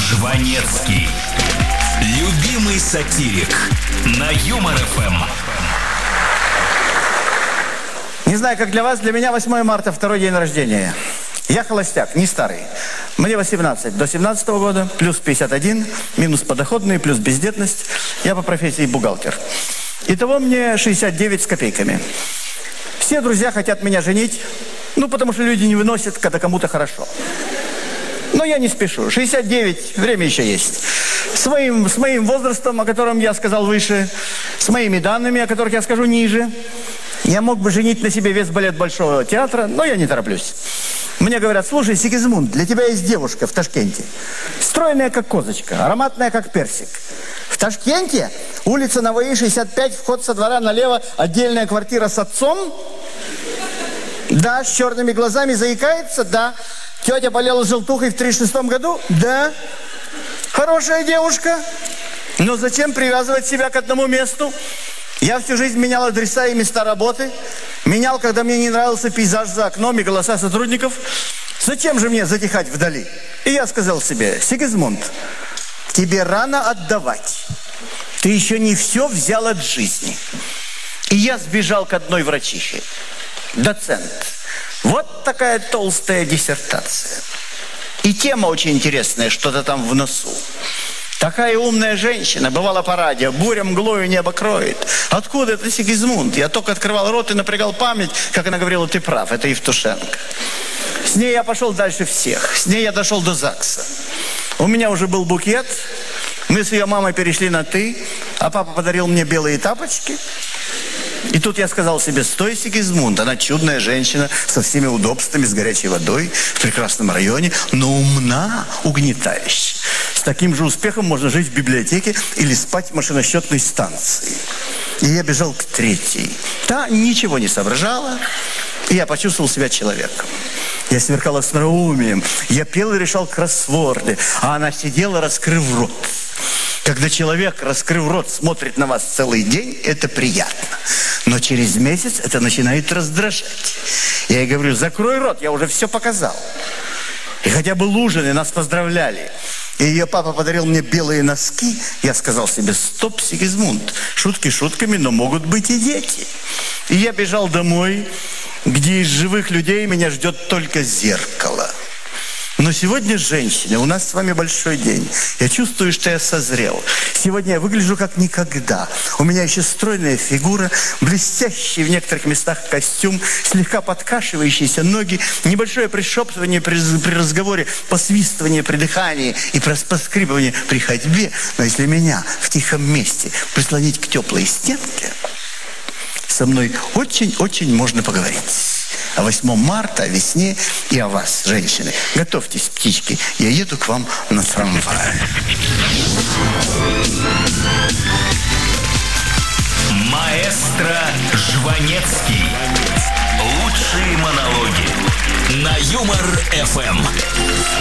Жванецкий. Любимый сатирик на Юмор ФМ. Не знаю, как для вас, для меня 8 марта второй день рождения. Я холостяк, не старый. Мне 18 до 17 года, плюс 51, минус подоходные, плюс бездетность. Я по профессии бухгалтер. Итого мне 69 с копейками. Все друзья хотят меня женить, потому что люди не выносят, когда кому-то хорошо. Но я не спешу. 69, время еще есть. С моим возрастом, о котором я сказал выше, с моими данными, о которых я скажу ниже, я мог бы женить на себе весь балет Большого театра, но я не тороплюсь. Мне говорят: слушай, Сигизмунд, для тебя есть девушка в Ташкенте. Стройная, как козочка, ароматная, как персик. В Ташкенте? Улица Наваи, 65, вход со двора налево, отдельная квартира с отцом? Да, с черными глазами, заикается? Да. Тетя болела желтухой в 36 году? Да. Хорошая девушка. Но зачем привязывать себя к одному месту? Я всю жизнь менял адреса и места работы. Менял, когда мне не нравился пейзаж за окном и голоса сотрудников. Зачем же мне затихать вдали? И я сказал себе: Сигизмунд, тебе рано отдавать. Ты еще не все взял от жизни. И я сбежал к одной врачихе. Доцент. Вот такая толстая диссертация. И тема очень интересная, что-то там в носу. Такая умная женщина, бывала по радио, буря мглою небо кроет. Откуда это, Сигизмунд? Я только открывал рот и напрягал память, как она говорила: ты прав, это Евтушенко. С ней я пошел дальше всех. С ней я дошел до ЗАГСа. У меня уже был букет. Мы с ее мамой перешли на «ты», а папа подарил мне белые тапочки. И тут я сказал себе: стой, Сигизмунд, она чудная женщина, со всеми удобствами, с горячей водой, в прекрасном районе, но умна, угнетающая. С таким же успехом можно жить в библиотеке или спать в машиносчетной станции. И я бежал к третьей. Та ничего не соображала, и я почувствовал себя человеком. Я сверкал остроумием, я пел и решал кроссворды, а она сидела, раскрыв рот. Когда человек, раскрыв рот, смотрит на вас целый день, это приятно. Но через месяц это начинает раздражать. Я ей говорю: закрой рот, я уже все показал. И хотя бы ужины, нас поздравляли. И ее папа подарил мне белые носки. Я сказал себе: стоп, Сигизмунд, шутки шутками, но могут быть и дети. И я бежал домой, где из живых людей меня ждет только зеркало. Но сегодня, женщины, у нас с вами большой день. Я чувствую, что я созрел. Сегодня я выгляжу как никогда. У меня еще стройная фигура, блестящий в некоторых местах костюм, слегка подкашивающиеся ноги, небольшое пришептывание при разговоре, посвистывание при дыхании и поскрипывание при ходьбе. Но если меня в тихом месте прислонить к теплой стенке, со мной очень-очень можно поговорить. О 8 марта, о весне и о вас, женщины. Готовьтесь, птички, я еду к вам на трамвае. Маэстро Жванецкий. Лучшие монологи на Юмор ФМ.